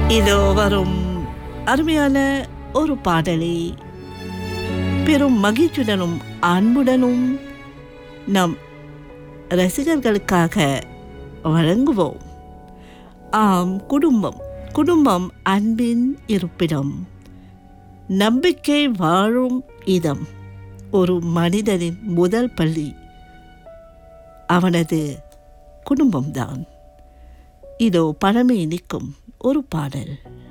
இதோ வரும் அருமையான ஒரு பாடலை பெரும் மகிழ்ச்சியுடனும் அன்புடனும் நம் ரசிகர்களுக்காக வழங்குவோம். ஆம், குடும்பம். குடும்பம் அன்பின் இருப்பிடம், நம்பிக்கை வாழும் இதம். ஒரு மனிதனின் முதல் பள்ளி அவனது குடும்பம்தான். இதோ பழமை நிற்கும் ஒரு பாடல்.